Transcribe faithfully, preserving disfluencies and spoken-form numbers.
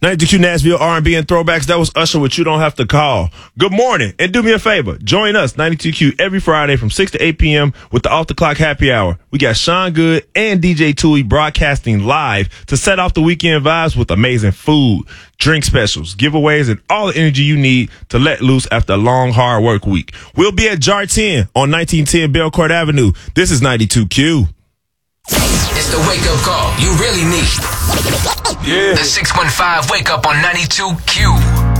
ninety-two Q Nashville R and B and Throwbacks. That was Usher with You Don't Have to Call. Good morning, and do me a favor. Join us, ninety-two Q, every Friday from six to eight p.m. with the Off the Clock Happy Hour. We got Sean Good and D J Tui broadcasting live to set off the weekend vibes with amazing food, drink specials, giveaways, and all the energy you need to let loose after a long, hard work week. We'll be at Jar ten on nineteen ten Belcourt Avenue. This is ninety-two Q. It's the wake-up call you really need. Yeah. The six one five Wake Up on ninety-two Q.